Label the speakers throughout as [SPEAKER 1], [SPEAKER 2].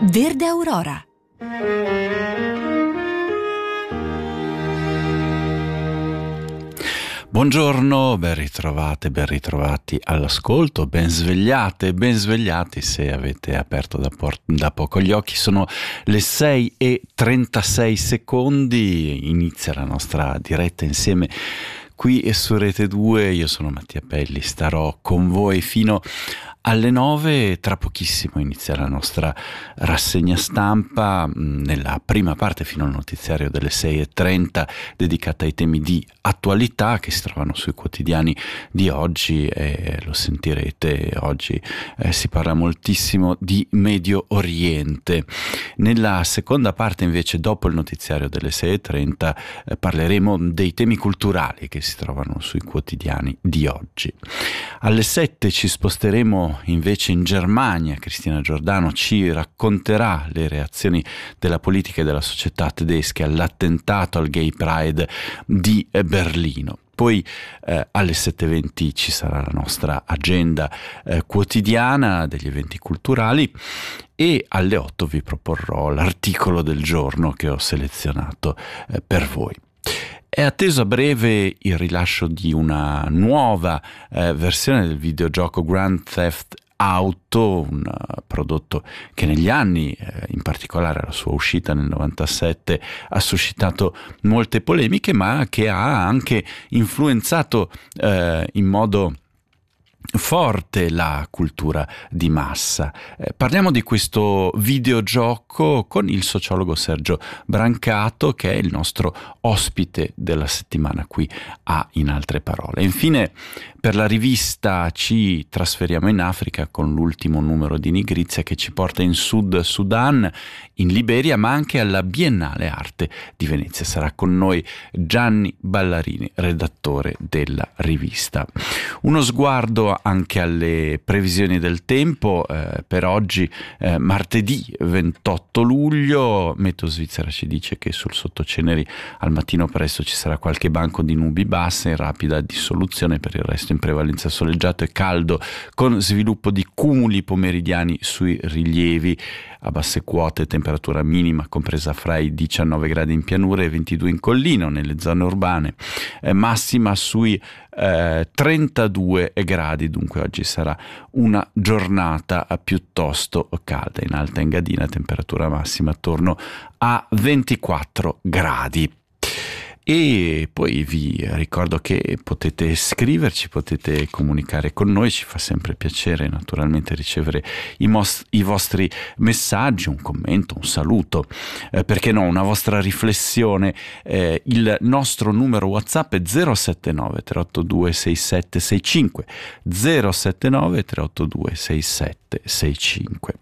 [SPEAKER 1] Verde Aurora.
[SPEAKER 2] Buongiorno, ben ritrovate, ben ritrovati all'ascolto, ben svegliate, ben svegliati se avete aperto da poco gli occhi. Sono le 6:36, inizia la nostra diretta insieme qui su Rete 2. Io sono Mattia Pelli, starò con voi fino alle 9. Tra pochissimo inizia la nostra rassegna stampa, nella prima parte fino al notiziario delle 6:30, dedicata ai temi di attualità che si trovano sui quotidiani di oggi, e lo sentirete, oggi si parla moltissimo di Medio Oriente. Nella seconda parte invece, dopo il notiziario delle 6:30, parleremo dei temi culturali che si trovano sui quotidiani di oggi. Alle 7 ci sposteremo invece in Germania. Cristina Giordano ci racconterà le reazioni della politica e della società tedesche all'attentato al Gay Pride di Berlino. Poi alle 7:20 ci sarà la nostra agenda quotidiana degli eventi culturali e alle 8 vi proporrò l'articolo del giorno che ho selezionato per voi. È atteso a breve il rilascio di una nuova versione del videogioco Grand Theft Auto, un prodotto che negli anni, in particolare la sua uscita nel 97, ha suscitato molte polemiche, ma che ha anche influenzato in modo forte la cultura di massa. Parliamo di questo videogioco con il sociologo Sergio Brancato, che è il nostro ospite della settimana qui a In Altre Parole. Infine, per la rivista ci trasferiamo in Africa con l'ultimo numero di Nigrizia che ci porta in Sud Sudan, in Liberia, ma anche alla Biennale Arte di Venezia. Sarà con noi Gianni Ballarini, redattore della rivista. Uno sguardo anche alle previsioni del tempo per oggi, martedì 28 luglio. Meteo Svizzera ci dice che sul sottoceneri al mattino presto ci sarà qualche banco di nubi basse in rapida dissoluzione, per il resto in prevalenza soleggiato e caldo, con sviluppo di cumuli pomeridiani sui rilievi. A basse quote temperatura minima compresa fra i 19 gradi in pianura e 22 in collina nelle zone urbane, massima sui 32 gradi. Dunque oggi sarà una giornata piuttosto calda. In Alta Engadina temperatura massima attorno a 24 gradi. E poi vi ricordo che potete scriverci, potete comunicare con noi, ci fa sempre piacere naturalmente ricevere i vostri messaggi, un commento, un saluto, perché no, una vostra riflessione. Il nostro numero WhatsApp è 079 382 6765, 079 382 6765.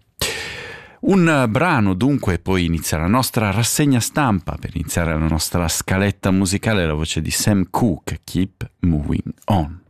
[SPEAKER 2] Un brano dunque, poi inizia la nostra rassegna stampa. Per iniziare la nostra scaletta musicale, la voce di Sam Cooke, Keep Moving On.